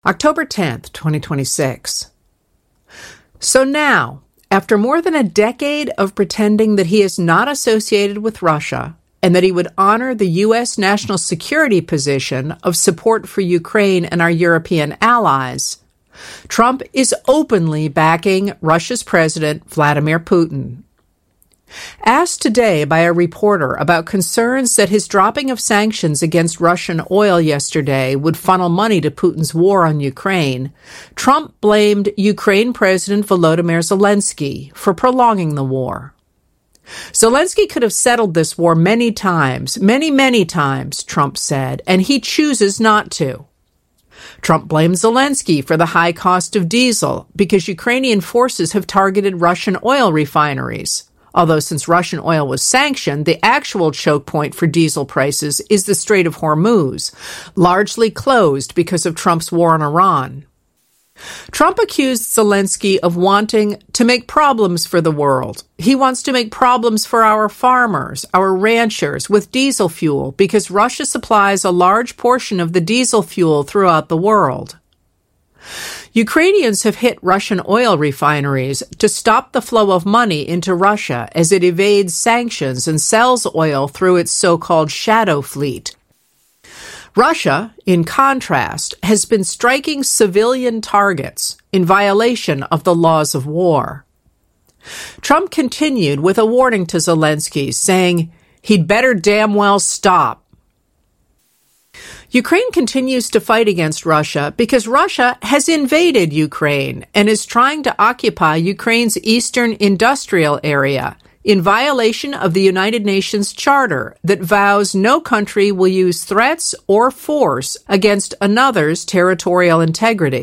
October 10th, 2026. So now, after more than a decade of pretending that he is not associated with Russia and that he would honor the U.S. national security position of support for Ukraine and our European allies, Trump is openly backing Russia's President Vladimir Putin. Asked today by a reporter about concerns that his dropping of sanctions against Russian oil yesterday would funnel money to Putin's war on Ukraine, Trump blamed Ukraine President Volodymyr Zelensky for prolonging the war. Zelensky could have settled this war many times, many times, Trump said, and he chooses not to. Trump blames Zelensky for the high cost of diesel because Ukrainian forces have targeted Russian oil refineries. Although since Russian oil was sanctioned, the actual choke point for diesel prices is the Strait of Hormuz, largely closed because of Trump's war on Iran. Trump accused Zelensky of wanting to make problems for the world. He wants to make problems for our farmers, our ranchers, with diesel fuel because Russia supplies a large portion of the diesel fuel throughout the world. Ukrainians have hit Russian oil refineries to stop the flow of money into Russia as it evades sanctions and sells oil through its so-called shadow fleet. Russia, in contrast, has been striking civilian targets in violation of the laws of war. Trump continued with a warning to Zelensky, saying he'd better damn well stop. Ukraine continues to fight against Russia because Russia has invaded Ukraine and is trying to occupy Ukraine's eastern industrial area in violation of the United Nations Charter that vows no country will use threats or force against another's territorial integrity.